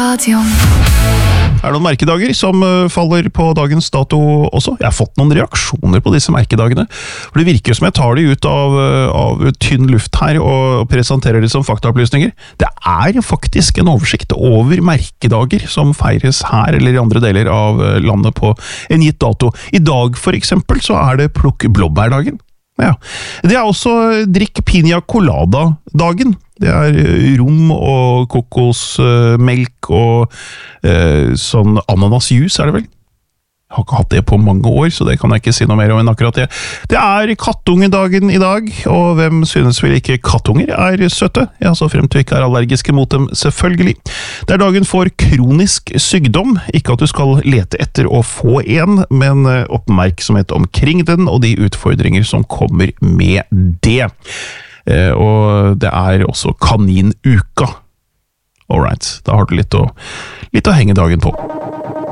Radion. Det noen merkedager som faller på dagens dato også? Jeg har fått noen reaksjoner på disse merkedagene, for det virker som jeg tar de ut av tynn luft her og presenterer de som faktaopplysninger. Det faktisk en oversikt over merkedager som feires her eller i andre deler av landet på en gitt dato. I dag for eksempel så det plukk blåbærdagen. Ja. Det også drikk piña colada-dagen. Det rom og kokosmelk og sånn ananasjus det vel? Jeg har ikke hatt det på mange år, så det kan jeg ikke si noe mer om enn akkurat det. Det kattungedagen i dag, og hvem synes vel ikke kattunger søte? Ja, så frem til ikke allergiske mot dem, selvfølgelig. Det dagen for kronisk sykdom, ikke at du skal lete etter å få en, men oppmerksomhet omkring den, og de utfordringer som kommer med det. Og det også kaninuka. Alright, da har du litt å henge dagen på.